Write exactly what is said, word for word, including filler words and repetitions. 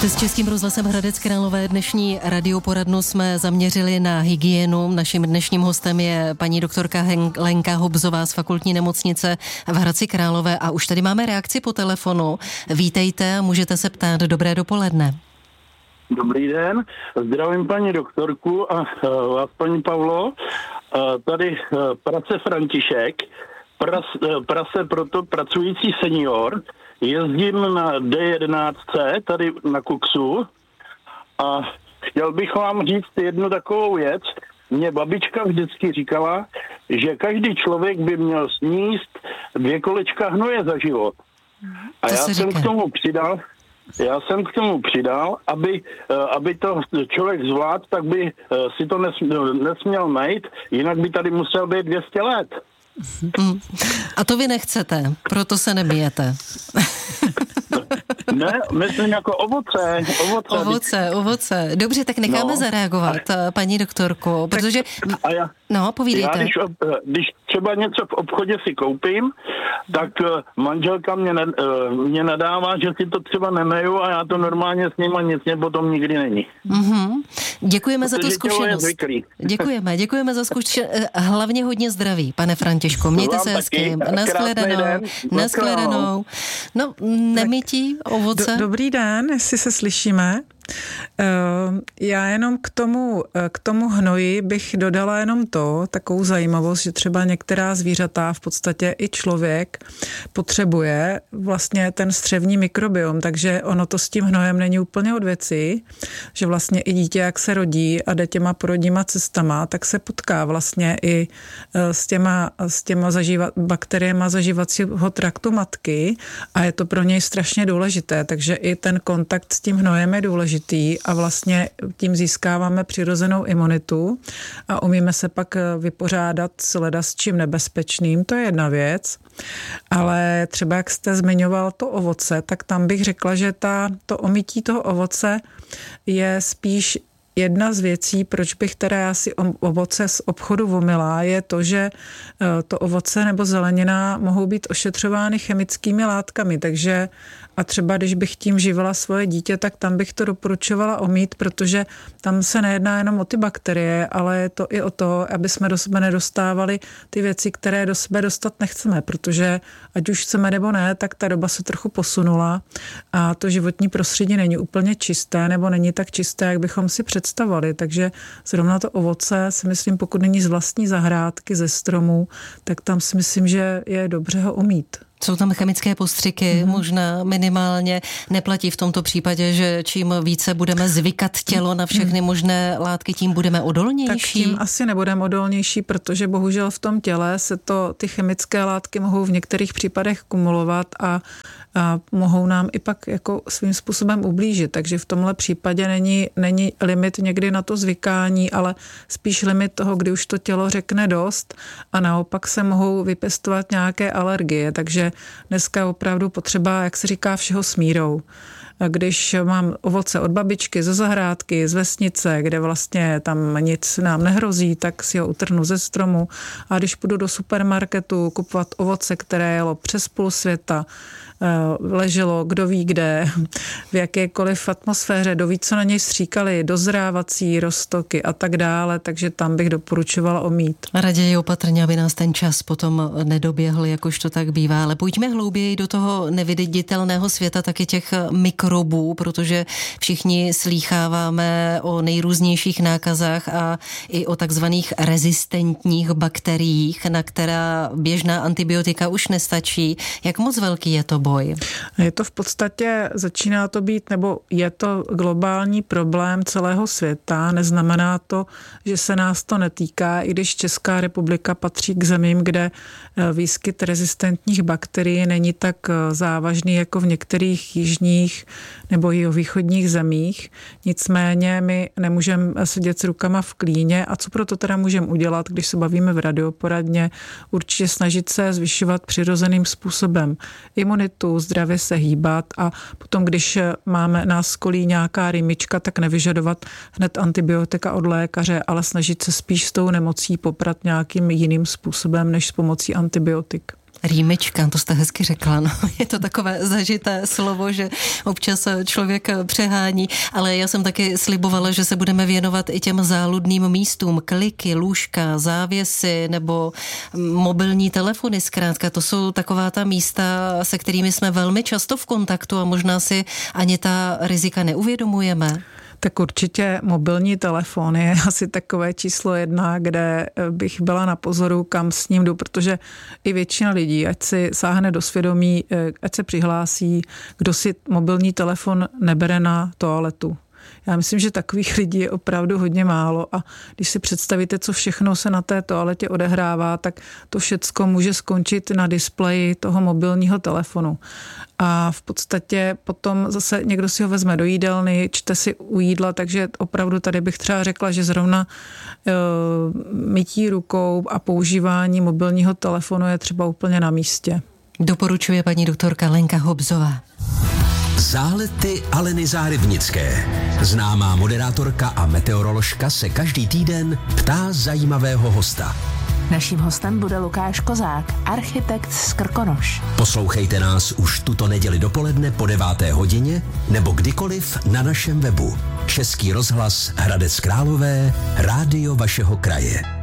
Jste s Českým rozhlasem Hradec Králové. Dnešní radioporadnu jsme zaměřili na hygienu. Naším dnešním hostem je paní doktorka Lenka Hobzová z Fakultní nemocnice v Hradci Králové a už tady máme reakci po telefonu. Vítejte a můžete se ptát. Dobré dopoledne. Dobrý den, zdravím paní doktorku a vás, paní Pavlo. Tady Prace František, pras, prase proto pracující senior. Jezdím na D jedenáct tady na Kuksu a chtěl bych vám říct jednu takovou věc. Mě babička vždycky říkala, že každý člověk by měl sníst dvě kolečka hnoje za život. A to já jsem říká. k tomu přidal, já jsem k tomu přidal, aby, aby to člověk zvládl, tak by si to nesměl, nesměl najít, jinak by tady musel být dvě stě let. Mm. A to vy nechcete, proto se nebijete. Ne, myslím jako ovoce. Ovoce, Ovoce, ovoce. Dobře, tak necháme No. zareagovat, paní doktorku, protože... A já, No, povídejte. já když, když třeba něco v obchodě si koupím, tak manželka mě, ne, mě nadává, že si to třeba nemeju a já to normálně s nima nic mě potom nikdy není. Mm-hmm. Děkujeme za tu Protože tělo je zkušenost. zvyklý. Děkujeme, děkujeme za zkušenost. Hlavně hodně zdraví, pane Františku. Mějte Vám se hezky. taky. Nashledanou. Krásný den. Nashledanou. No, nemytí ovoce. Do, dobrý den, jestli se slyšíme. Já jenom k tomu, k tomu hnoji bych dodala jenom to, takovou zajímavost, že třeba některá zvířata, v podstatě i člověk, potřebuje vlastně ten střevní mikrobiom, takže ono to s tím hnojem není úplně od věci, že vlastně i dítě, jak se rodí a jde těma porodníma cestama, tak se potká vlastně i s těma, s těma zažíva, bakteriema zažívacího traktu matky a je to pro něj strašně důležité, takže i ten kontakt s tím hnojem je důležitý a vlastně tím získáváme přirozenou imunitu a umíme se pak vypořádat s leda s čím nebezpečným, to je jedna věc. Ale třeba jak jste zmiňoval to ovoce, tak tam bych řekla, že ta, to omytí toho ovoce je spíš jedna z věcí, proč bych teda já si ovoce z obchodu vomila, je to, že to ovoce nebo zelenina mohou být ošetřovány chemickými látkami, takže a třeba když bych tím živila svoje dítě, tak tam bych to doporučovala omít, protože tam se nejedná jenom o ty bakterie, ale je to i o to, aby jsme do sebe nedostávali ty věci, které do sebe dostat nechceme, protože ať už chceme nebo ne, tak ta doba se trochu posunula a to životní prostředí není úplně čisté nebo není tak čisté, jak bychom si představovali, takže zrovna to ovoce si myslím, pokud není z vlastní zahrádky, ze stromů, tak tam si myslím, že je dobře ho omít. Jsou tam chemické postřiky, mm. možná minimálně neplatí v tomto případě, že čím více budeme zvykat tělo na všechny mm. možné látky, tím budeme odolnější? Tak tím asi nebudeme odolnější, protože bohužel v tom těle se to, ty chemické látky mohou v některých případech kumulovat a, a mohou nám i pak jako svým způsobem ublížit. Takže v tomhle případě není, není limit někdy na to zvykání, ale spíš limit toho, kdy už to tělo řekne dost a naopak se mohou vypěstovat nějaké alergie. Takže dneska je opravdu potřeba, jak se říká, všeho s mírou. Když mám ovoce od babičky, ze zahrádky, z vesnice, kde vlastně tam nic nám nehrozí, tak si ho utrhnu ze stromu. A když půjdu do supermarketu kupovat ovoce, které jelo přes půl světa, leželo kdo ví kde, v jakékoliv atmosféře, kdo ví, co na něj stříkali, dozrávací roztoky a tak dále, takže tam bych doporučovala omít. Raději opatrně, aby nás ten čas potom nedoběhl, jakož to tak bývá, ale pojďme hlouběji do toho neviditelného světa taky těch mikrobů, protože všichni slýcháváme o nejrůznějších nákazách a i o takzvaných rezistentních bakteriích, na která běžná antibiotika už nestačí. Jak moc velký je to boj? Je to v podstatě, začíná to být, nebo je to globální problém celého světa. Neznamená to, že se nás to netýká, i když Česká republika patří k zemím, kde výskyt rezistentních bakterií není tak závažný jako v některých jižních nebo jihovýchodních zemích. Nicméně my nemůžeme sedět s rukama v klíně a co proto teda můžeme udělat, když se bavíme v radioporadně, určitě snažit se zvyšovat přirozeným způsobem imunitu, zdravě se hýbat a potom, když máme na skolí nějaká rýmička, tak nevyžadovat hned antibiotika od lékaře, ale snažit se spíš s tou nemocí poprat nějakým jiným způsobem než s pomocí antibiotik. Rýmička, to jste hezky řekla, no. Je to takové zažité slovo, že občas člověk přehání, ale já jsem taky slibovala, že se budeme věnovat i těm záludným místům, kliky, lůžka, závěsy nebo mobilní telefony, zkrátka, to jsou taková ta místa, se kterými jsme velmi často v kontaktu a možná si ani ta rizika neuvědomujeme. Tak určitě mobilní telefon je asi takové číslo jedna, kde bych byla na pozoru, kam s ním jdu, protože i většina lidí, ať si sáhne do svědomí, ať se přihlásí, kdo si mobilní telefon nebere na toaletu. Já myslím, že takových lidí je opravdu hodně málo a když si představíte, co všechno se na té toaletě odehrává, tak to všecko může skončit na displeji toho mobilního telefonu. A v podstatě potom zase někdo si ho vezme do jídelny, čte si u jídla, takže opravdu tady bych třeba řekla, že zrovna e, mytí rukou a používání mobilního telefonu je třeba úplně na místě. Doporučuje paní doktorka Lenka Hobzová. Zálety Aleny Zárybnické. Známá moderátorka a meteoroložka se každý týden ptá zajímavého hosta. Naším hostem bude Lukáš Kozák, architekt z Krkonoš. Poslouchejte nás už tuto neděli dopoledne po deváté hodině nebo kdykoliv na našem webu. Český rozhlas Hradec Králové, rádio vašeho kraje.